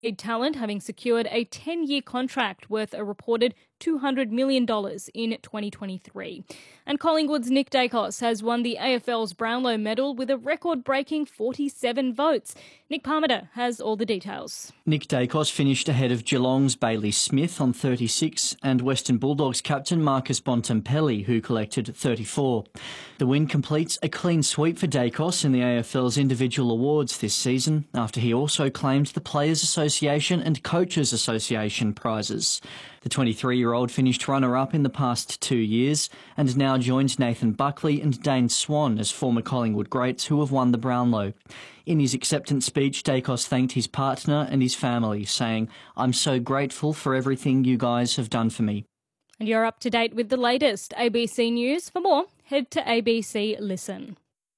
talent, having secured a 10-year contract worth a reported $200 million in 2023. And Collingwood's Nick Daicos has won the AFL's Brownlow medal with a record-breaking 47 votes. Nick Parmenter has all the details. Nick Daicos finished ahead of Geelong's Bailey Smith on 36 and Western Bulldogs captain Marcus Bontempelli, who collected 34. The win completes a clean sweep for Daicos in the AFL's individual awards this season, after he also claimed the Players Association and Coaches Association prizes. The 23-year-old finished runner-up in the past 2 years and now joins Nathan Buckley and Dane Swan as former Collingwood greats who have won the Brownlow. In his acceptance speech, Daicos thanked his partner and his family, saying, "I'm so grateful for everything you guys have done for me." And you're up to date with the latest ABC News. For more, head to ABC Listen.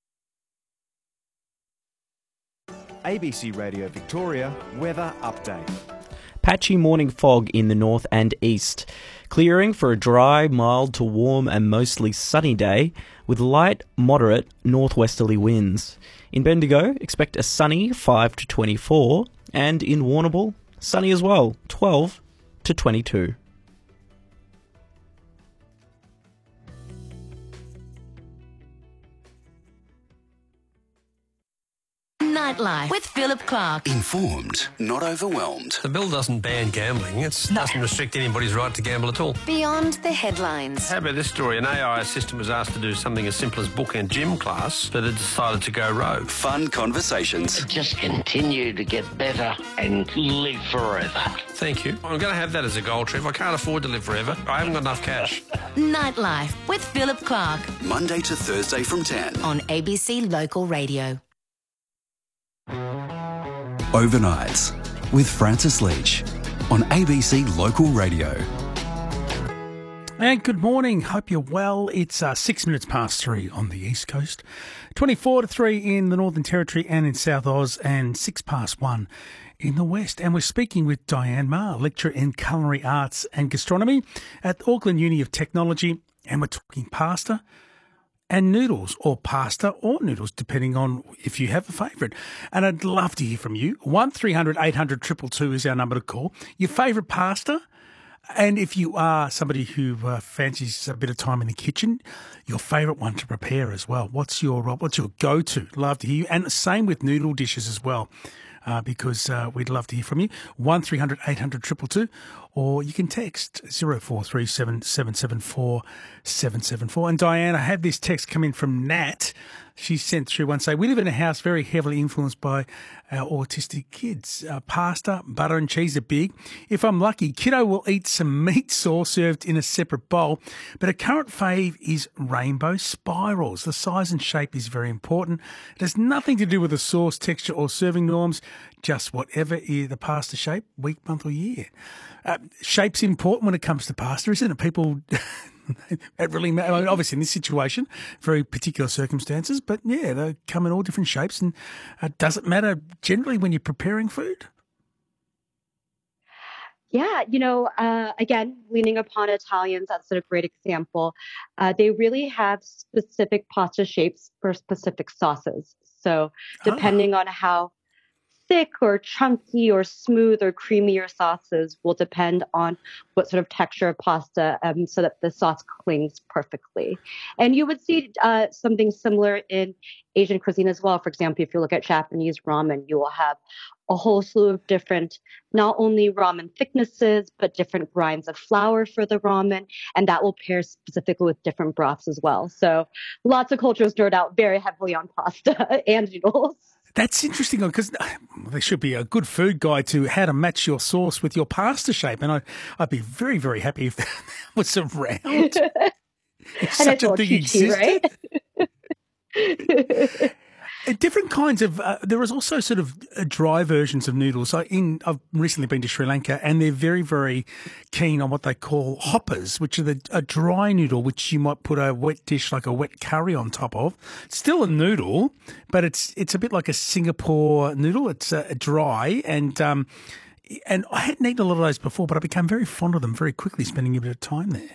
ABC Radio Victoria Weather Update. Patchy morning fog in the north and east. Clearing for a dry, mild to warm and mostly sunny day with light, moderate northwesterly winds. In Bendigo, expect a sunny 5 to 24 and in Warrnambool, sunny as well, 12 to 22. Nightlife with Philip Clark. Informed, not overwhelmed. The bill doesn't ban gambling. It doesn't restrict anybody's right to gamble at all. Beyond the headlines. How about this story? An AI assistant was asked to do something as simple as book and gym class, but it decided to go rogue. Fun conversations. Just continue to get better and live forever. Thank you. I'm going to have that as a goal, Trev. I can't afford to live forever. I haven't got enough cash. Nightlife with Philip Clark. Monday to Thursday from 10. On ABC Local Radio. Overnights with Francis Leach on ABC Local Radio. And good morning. Hope you're well. It's 6 minutes past 3 on the East Coast, 24 to 3 in the Northern Territory and in South Oz, and 6 past 1 in the West. And we're speaking with Diane Maher, lecturer in Culinary Arts and Gastronomy at Auckland Uni of Technology, and we're talking pasta and noodles, or pasta or noodles, depending on if you have a favourite. And I'd love to hear from you. 1300 800 222 is our number to call. Your favourite pasta? And if you are somebody who fancies a bit of time in the kitchen, your favourite one to prepare as well. What's your go-to? Love to hear you. And same with noodle dishes as well, because we'd love to hear from you. 1300 800 222, or you can text 0437 774 774. And Diane, I have this text come in from Nat. She sent through one saying, "We live in a house very heavily influenced by our autistic kids. Pasta, butter and cheese are big. If I'm lucky, kiddo will eat some meat sauce served in a separate bowl. But a current fave is rainbow spirals. The size and shape is very important. It has nothing to do with the sauce, texture or serving norms, just whatever is the pasta shape, week, month or year." Shape's important when it comes to pasta, isn't it? People... It really, obviously in this situation, very particular circumstances, but yeah, they come in all different shapes, and does it matter generally when you're preparing food? Yeah, again, leaning upon Italians, that's a great example. They really have specific pasta shapes for specific sauces. So depending on how thick or chunky or smooth or creamy your sauces will depend on what sort of texture of pasta, so that the sauce clings perfectly. And you would see something similar in Asian cuisine as well. For example, if you look at Japanese ramen, you will have a whole slew of different, not only ramen thicknesses, but different grinds of flour for the ramen, and that will pair specifically with different broths as well. So lots of cultures nerd out very heavily on pasta and noodles. That's interesting, because there should be a good food guide to how to match your sauce with your pasta shape, and I'd be very, very happy if that was around. If such a thing existed. Right? Different kinds of, there is also sort of dry versions of noodles. I've recently been to Sri Lanka, and they're very, very keen on what they call hoppers, which are a dry noodle, which you might put a wet dish like a wet curry on top of. It's still a noodle, but it's a bit like a Singapore noodle. It's dry, and I hadn't eaten a lot of those before, but I became very fond of them very quickly, spending a bit of time there.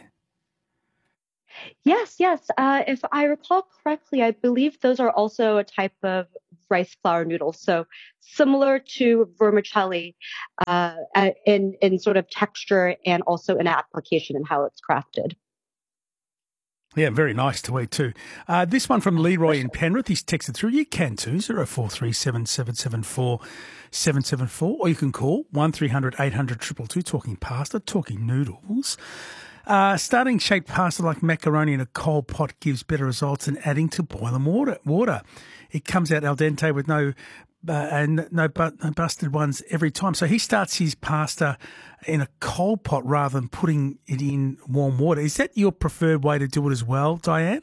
Yes. If I recall correctly, I believe those are also a type of rice flour noodles. So similar to vermicelli in sort of texture and also in application and how it's crafted. Yeah, very nice to eat too. This one from Leroy in Penrith. He's texted through. You can too, 0437 774 774, or you can call 1300 800 222, talking pasta, talking noodles. Starting shaped pasta like macaroni in a cold pot gives better results than adding to boiling water. It comes out al dente with no busted ones every time. So he starts his pasta in a cold pot rather than putting it in warm water. Is that your preferred way to do it as well, Diane?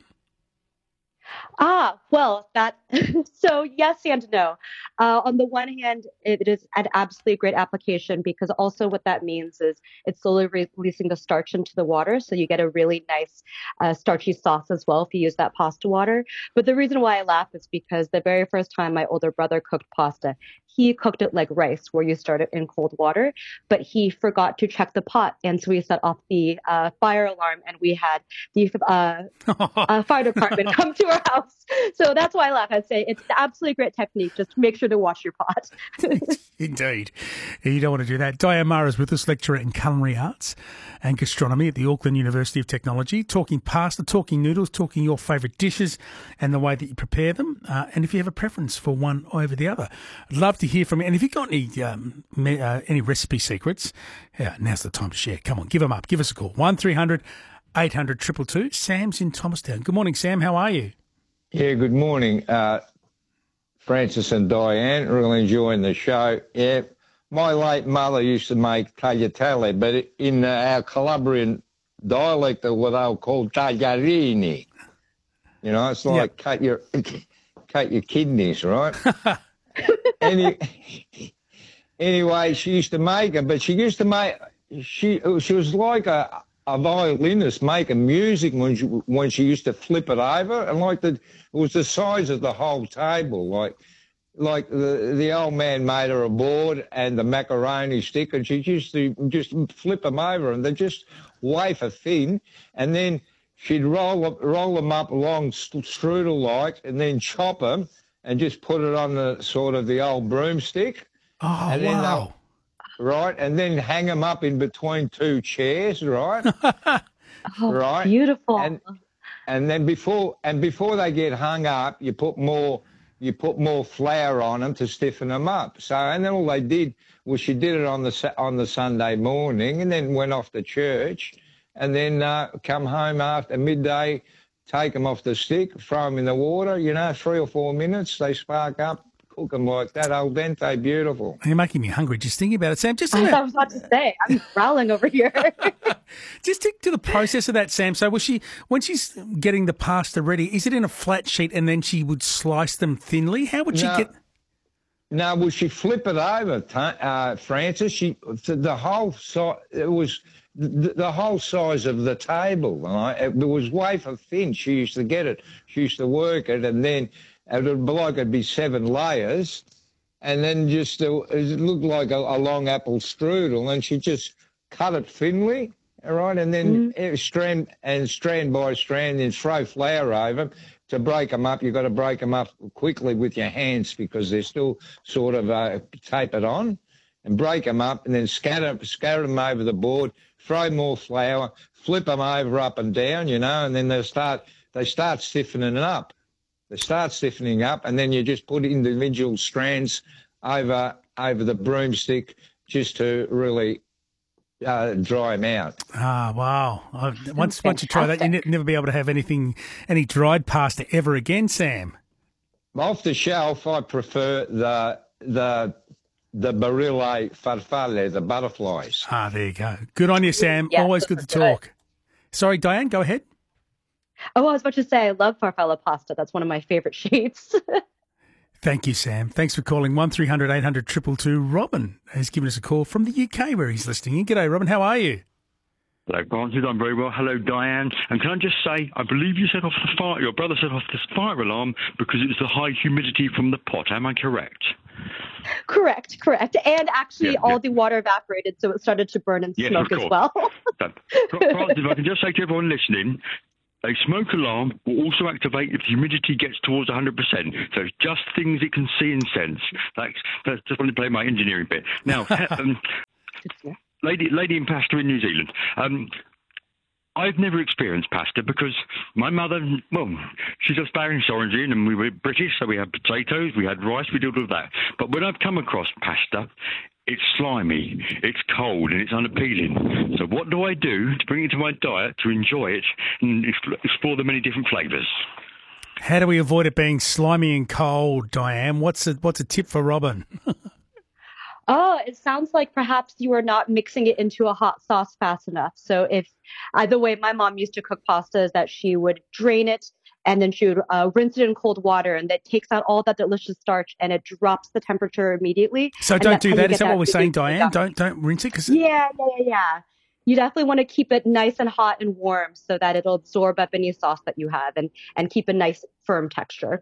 Well, so yes and no. On the one hand, it is an absolutely great application because also what that means is it's slowly releasing the starch into the water. So you get a really nice starchy sauce as well if you use that pasta water. But the reason why I laugh is because the very first time my older brother cooked pasta, he cooked it like rice, where you start it in cold water, but he forgot to check the pot. And so we set off the fire alarm, and we had the fire department come to our house. So that's why I laugh. I'd say it's an absolutely great technique. Just make sure to wash your pot. Indeed. You don't want to do that. Diane Maher is with us, lecturer in culinary arts and gastronomy at the Auckland University of Technology, talking pasta, talking noodles, talking your favourite dishes and the way that you prepare them, and if you have a preference for one over the other. I'd love to hear from you. And if you've got any recipe secrets, now's the time to share. Come on, give them up. Give us a call. 1300 800 222. Sam's in Thomastown. Good morning, Sam. How are you? Yeah, good morning, Francis and Diane. Really enjoying the show. Yeah, my late mother used to make tagliatelle, but in our Calabrian dialect, what they'll call tagliarini. You know, it's like cut your kidneys, right? Anyway, she used to make it, but she was like a violinist making music when she used to flip it over, and it was the size of the whole table, like the old man made her a board and the macaroni stick, and she used to just flip them over, and they're just wafer thin, and then she'd roll them up long strudel like, and then chop them and just put it on the sort of the old broomstick. Oh, and wow. Right, and then hang them up in between two chairs, right? Right, beautiful. And then before they get hung up, you put more flour on them to stiffen them up. So, and then all they did was she did it on the Sunday morning, and then went off to church, and then come home after midday, take them off the stick, throw them in the water. 3 or 4 minutes, they spark up. Cook them like that, al dente, beautiful. You're making me hungry just thinking about it, Sam. I was about to say, I'm growling over here. Just stick to the process of that, Sam. So when she's getting the pasta ready, is it in a flat sheet and then she would slice them thinly? How would she get... No, would she flip it over, Francis? The whole size of the table, right? It was wafer thin. She used to get it. She used to work it, and then it'd be 7 layers, and then just it looked like a long apple strudel, and she just cut it thinly, all right, and then strand by strand, then throw flour over them. To break them up, you've got to break them up quickly with your hands because they're still sort of tapered on, and break them up, and then scatter them over the board, throw more flour, flip them over up and down, and then they start stiffening up. They start stiffening up, and then you just put individual strands over the broomstick just to really dry them out. Ah, wow. Once you try that, you'll never be able to have any dried pasta ever again, Sam. Off the shelf, I prefer the Barille farfalle, the butterflies. Ah, there you go. Good on you, Sam. Yeah, always good to talk. Sorry, Diane, go ahead. Oh, I was about to say, I love farfalle pasta. That's one of my favourite shapes. Thank you, Sam. Thanks for calling 1300 800 222. Robin has given us a call from the UK where he's listening in. G'day, Robin. How are you? Hello, Francis. I'm very well. Hello, Diane. And can I just say, I believe you set off the fire. Your brother set off the fire alarm because it was the high humidity from the pot. Am I correct? Correct. And actually, all the water evaporated, so it started to burn and smoke as well. Francis, if I can just say to everyone listening, A smoke alarm will also activate if the humidity gets towards 100%. So it's just things it can see and sense. That's just want to play my engineering bit. Now, lady in pasta in New Zealand. I've never experienced pasta because my mother, well, she's Australian origin and we were British, so we had potatoes, we had rice, we did all of that. But when I've come across pasta, it's slimy, it's cold, and it's unappealing. So what do I do to bring it into my diet to enjoy it and explore the many different flavours? How do we avoid it being slimy and cold, Diane? What's a tip for Robin? Oh, it sounds like perhaps you are not mixing it into a hot sauce fast enough. So if the way my mom used to cook pasta is that she would drain it and then she would rinse it in cold water, and that takes out all that delicious starch and it drops the temperature immediately. So don't do that. Is that what we're saying, Diane? Don't rinse it? Yeah. You definitely want to keep it nice and hot and warm so that it'll absorb up any sauce that you have and keep a nice firm texture.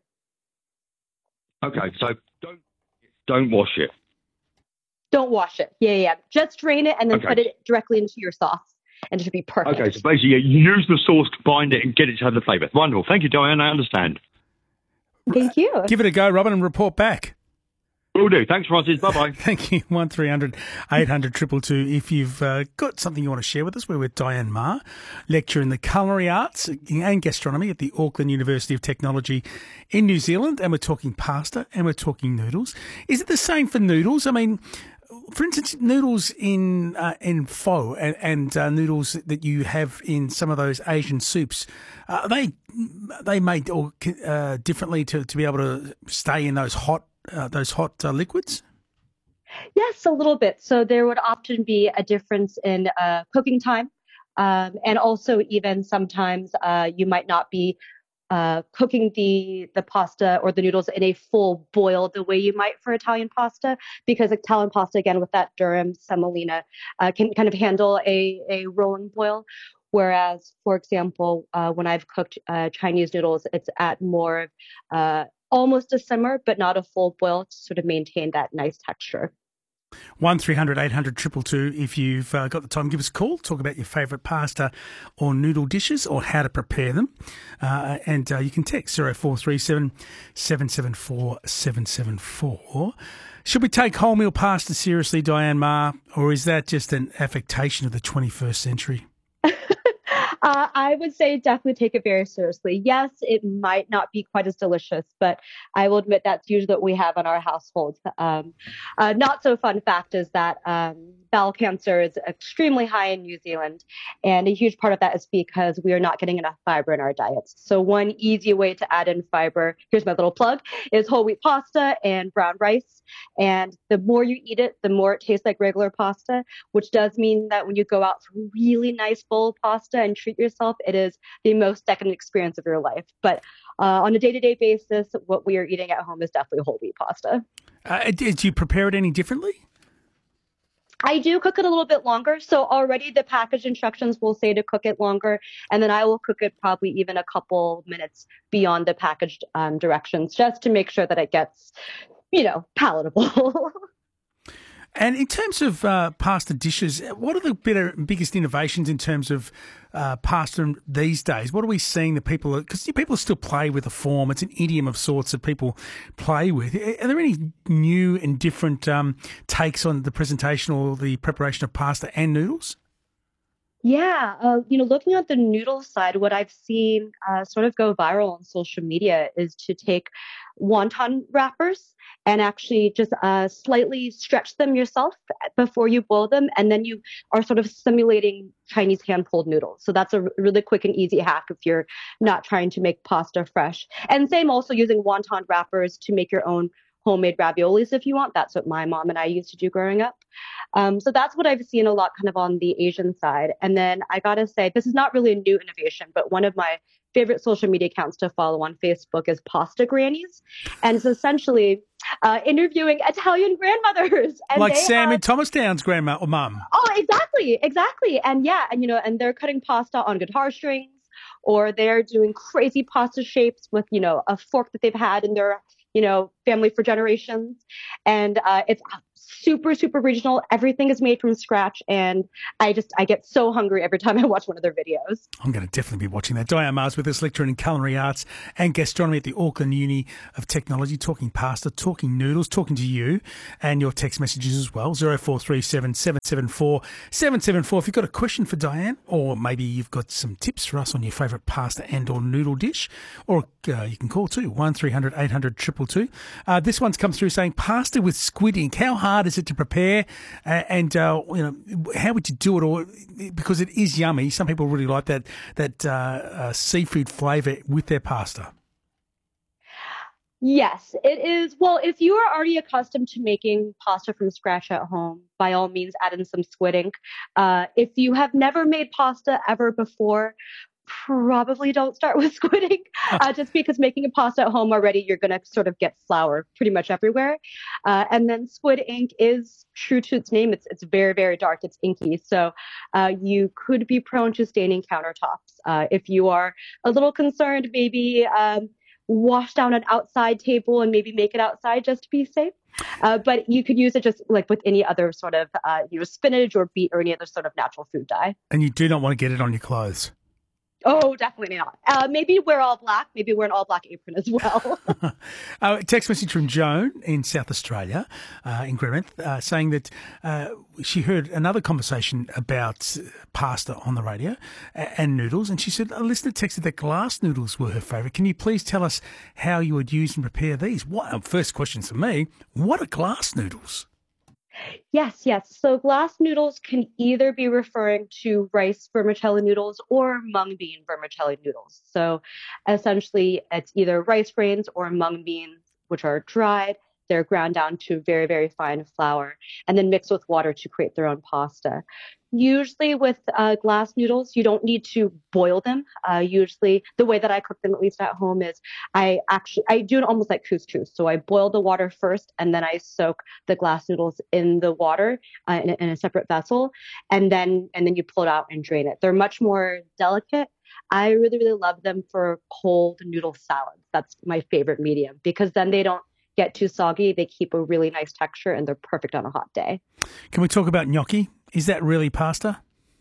Okay, so don't wash it. Don't wash it. Yeah. Just drain it and then put it directly into your sauce, and it should be perfect. Okay, so basically you use the sauce to bind it and get it to have the flavour. Wonderful. Thank you, Diane. I understand. Thank you. Give it a go, Robin, and report back. Will do. Thanks, Francis. Bye-bye. Thank you. 1300 800 222. If you've got something you want to share with us, we're with Diane Ma, lecturer in the culinary arts and gastronomy at the Auckland University of Technology in New Zealand. And we're talking pasta and we're talking noodles. Is it the same for noodles? I mean, for instance, noodles in pho and noodles that you have in some of those Asian soups, are they made differently to be able to stay in those hot liquids? Yes, a little bit. So there would often be a difference in cooking time, and also even sometimes you might not be cooking the pasta or the noodles in a full boil the way you might for Italian pasta, because Italian pasta, again, with that durum semolina, can kind of handle a rolling boil. Whereas, for example, when I've cooked Chinese noodles, it's at more almost a simmer, but not a full boil, to sort of maintain that nice texture. 1300 800 222. If you've got the time, give us a call. Talk about your favourite pasta or noodle dishes or how to prepare them. And you can text 0437 774 774. Should we take wholemeal pasta seriously, Diane Ma, or is that just an affectation of the 21st century? I would say definitely take it very seriously. Yes, it might not be quite as delicious, but I will admit that's usually what we have in our household. Not so fun fact is that bowel cancer is extremely high in New Zealand, and a huge part of that is because we are not getting enough fiber in our diets. So one easy way to add in fiber, here's my little plug, is whole wheat pasta and brown rice. And the more you eat it, the more it tastes like regular pasta, which does mean that when you go out for a really nice bowl of pasta and treat yourself, it is the most decadent experience of your life. But on a day-to-day basis, what we are eating at home is definitely whole wheat pasta. Do you prepare it any differently? I do cook it a little bit longer. So already the package instructions will say to cook it longer, and then I will cook it probably even a couple minutes beyond the packaged directions, just to make sure that it gets, palatable. And in terms of pasta dishes, what are the biggest innovations in terms of pasta these days? What are we seeing that because people still play with the form. It's an idiom of sorts that people play with. Are there any new and different takes on the presentation or the preparation of pasta and noodles? Yeah, looking at the noodle side, what I've seen sort of go viral on social media is to take wonton wrappers and actually just slightly stretch them yourself before you boil them, and then you are sort of simulating Chinese hand-pulled noodles. So that's a really quick and easy hack if you're not trying to make pasta fresh. And same also using wonton wrappers to make your own homemade raviolis if you want. That's what my mom and I used to do growing up. So that's what I've seen a lot kind of on the Asian side. And then I got to say, this is not really a new innovation, but one of my favorite social media accounts to follow on Facebook is Pasta Grannies. And it's essentially interviewing Italian grandmothers. And like Sam in Thomastown's grandma or mum. Oh, exactly. And yeah, and they're cutting pasta on guitar strings, or they're doing crazy pasta shapes with, a fork that they've had in their family for generations. And it's super, super regional. Everything is made from scratch. And I get so hungry every time I watch one of their videos. I'm going to definitely be watching that. Diane Mars with us, lecturer in culinary arts and gastronomy at the Auckland Uni of Technology, talking pasta, talking noodles, talking to you and your text messages as well, 0437 774 774. If you've got a question for Diane, or maybe you've got some tips for us on your favourite pasta and or noodle dish, or you can call too, 1300 800 222. This one's come through saying pasta with squid ink. How hard is it to prepare? And how would you do it? Or because it is yummy, some people really like that seafood flavour with their pasta. Yes, it is. Well, if you are already accustomed to making pasta from scratch at home, by all means, add in some squid ink. If you have never made pasta ever before, probably don't start with squid ink, just because making a pasta at home already, you're going to sort of get flour pretty much everywhere. And then squid ink is true to its name. It's very, very dark. It's inky. So you could be prone to staining countertops. If you are a little concerned, maybe wash down an outside table and maybe make it outside just to be safe. But you could use it just like with any other sort of spinach or beet or any other sort of natural food dye. And you do not want to get it on your clothes. Oh, definitely not. Maybe wear all black. Maybe wear an all black apron as well. Text message from Joan in South Australia, in Greymouth, saying that she heard another conversation about pasta on the radio and noodles, and she said a listener texted that glass noodles were her favourite. Can you please tell us how you would use and prepare these? First question for me, what are glass noodles? Yes. So glass noodles can either be referring to rice vermicelli noodles or mung bean vermicelli noodles. So essentially, it's either rice grains or mung beans, which are dried. They're ground down to very, very fine flour and then mixed with water to create their own pasta. Usually with glass noodles, you don't need to boil them. Usually the way that I cook them, at least at home, is I do it almost like couscous. So I boil the water first and then I soak the glass noodles in the water in a separate vessel. And then you pull it out and drain it. They're much more delicate. I really, really love them for cold noodle salads. That's my favorite medium because then they don't get too soggy. They keep a really nice texture and they're perfect on a hot day. Can we talk about gnocchi? Is that really pasta?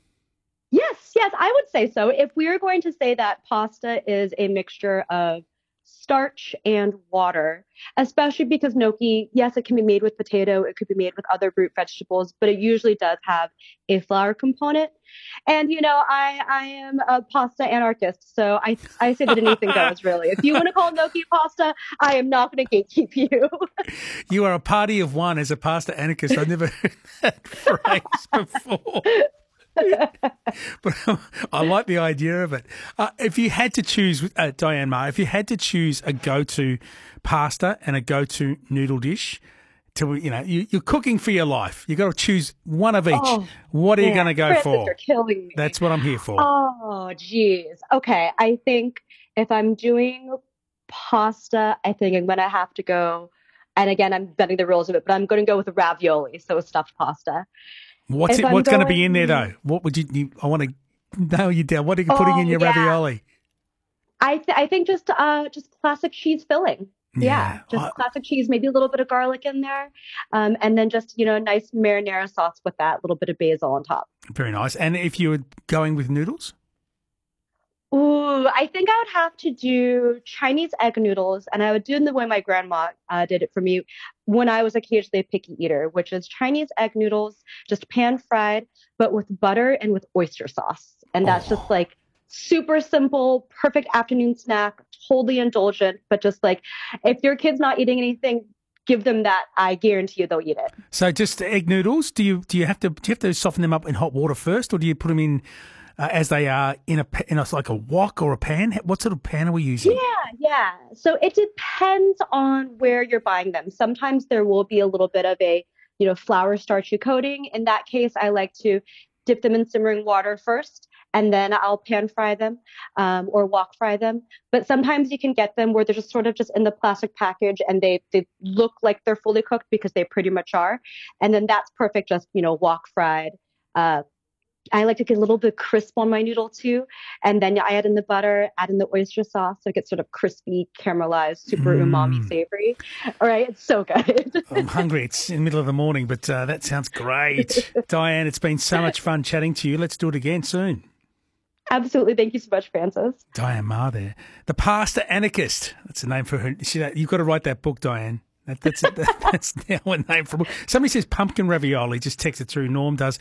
Yes, I would say so. If we are going to say that pasta is a mixture of starch and water, especially because gnocchi, yes, it can be made with potato, it could be made with other root vegetables, but it usually does have a flour component. And, I am a pasta anarchist, so I say that anything goes, really. If you want to call gnocchi pasta, I am not going to gatekeep you. You are a party of one as a pasta anarchist. I've never heard that phrase before. But I like the idea of it. If you had to choose, Diane Mar, if you had to choose a go-to pasta and a go-to noodle dish, you're cooking for your life. You've got to choose one of each. What are you going to go for? You're killing me. That's what I'm here for. Oh, geez. Okay, I think if I'm doing pasta, I think I'm going to have to go, and again, I'm bending the rules of it, but I'm going to go with ravioli, so stuffed pasta. What's going to be in there, though? What would you I want to nail you down. What are you putting in your ravioli? I think just classic cheese filling. Yeah, just classic cheese, maybe a little bit of garlic in there, and then just, nice marinara sauce with that, little bit of basil on top. Very nice. And if you were going with noodles? Ooh, I think I would have to do Chinese egg noodles, and I would do it the way my grandma did it for me when I was occasionally a picky eater, which is Chinese egg noodles, just pan fried, but with butter and with oyster sauce. And that's just like super simple, perfect afternoon snack, totally indulgent, but just like if your kid's not eating anything, give them that. I guarantee you they'll eat it. So just egg noodles, do you have to soften them up in hot water first, or do you put them in as they are in a like a wok or a pan? What sort of pan are we using? Yeah. So it depends on where you're buying them. Sometimes there will be a little bit of a, flour starchy coating. In that case, I like to dip them in simmering water first, and then I'll pan fry them or wok fry them. But sometimes you can get them where they're just sort of just in the plastic package and they look like they're fully cooked because they pretty much are. And then that's perfect, just, wok fried. I like to get a little bit crisp on my noodle too. And then I add in the butter, add in the oyster sauce, so it gets sort of crispy, caramelized, super umami savory. All right, it's so good. I'm hungry. It's in the middle of the morning, but that sounds great. Diane, it's been so much fun chatting to you. Let's do it again soon. Absolutely. Thank you so much, Francis. Diane Ma there. The Pasta Anarchist. That's a name for her. You've got to write that book, Diane. That's now a name for a book. Somebody says pumpkin ravioli. Just text it through. Norm does.